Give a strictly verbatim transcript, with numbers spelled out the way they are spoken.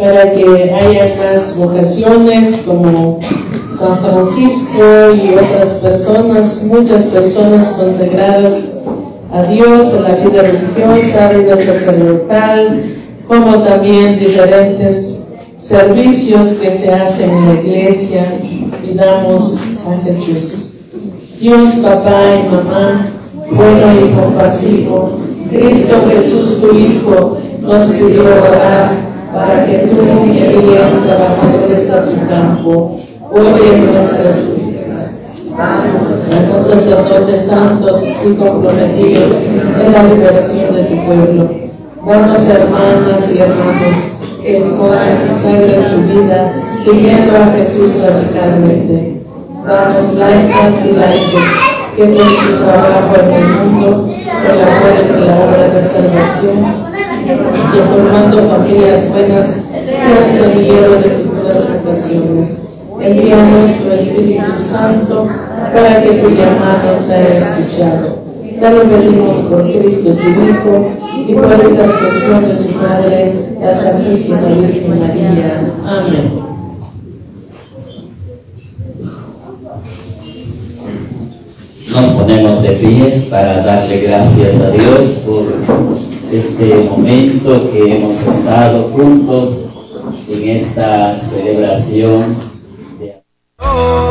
para que haya más vocaciones como San Francisco y otras personas, muchas personas consagradas a Dios en la vida religiosa, vida sacerdotal, como también diferentes servicios que se hacen en la iglesia. Pidamos a Jesús. Dios, papá y mamá, bueno y compasivo, Cristo Jesús, tu Hijo, nos pidió orar para que tú envíes trabajadores a tu campo. Oye nuestras súplicas. Danos sacerdotes santos y comprometidos en la liberación de tu pueblo. Danos hermanas y hermanos que consagren su vida siguiendo a Jesús radicalmente. Danos laicas y laicos que por su trabajo en el mundo colaboren en la obra de salvación, que formando familias buenas sean semillero de futuras vocaciones. Envíanos tu Espíritu Santo para que tu llamado sea escuchado. Te lo pedimos por Cristo tu Hijo y por la intercesión de su Madre, la Santísima Virgen María. Amén. Nos ponemos de pie para darle gracias a Dios por este momento que hemos estado juntos en esta celebración de